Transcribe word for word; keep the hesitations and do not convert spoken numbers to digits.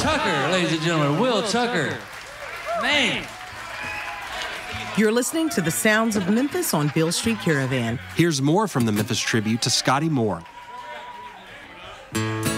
Tucker, ladies and gentlemen, Will Tucker. Man. You're listening to the sounds of Memphis on Beale Street Caravan. Here's more from the Memphis tribute to Scotty Moore.